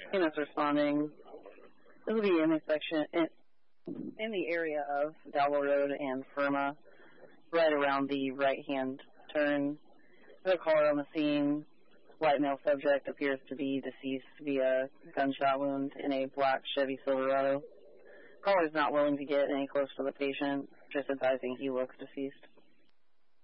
EMS responding. This will be in the section in the area of Dowell Road and Firma, right around the right-hand turn. There's a caller on the scene. White male subject appears to be deceased via gunshot wound in a black Chevy Silverado. Caller is not willing to get any closer to the patient, just advising he looks deceased.